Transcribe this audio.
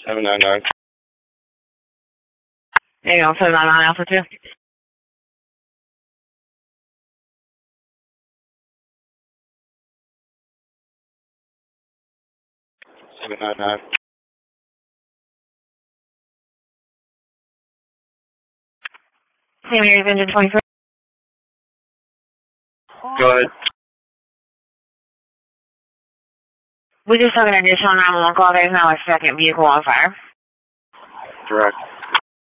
799. There you go, 799 Alpha 2. 799. Same here, engine 23. Go ahead. We just took an additional 911 call. There's now a second vehicle on fire. Correct.